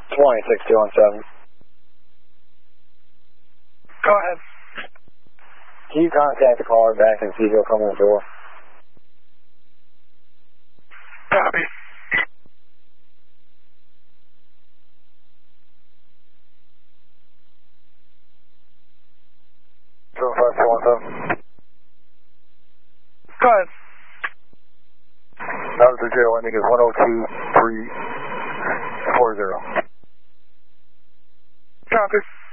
26217. Go ahead. Can you contact the caller back and see if he'll come in the door? Copy. Go ahead. That was the jail ending is 102-340. Copy.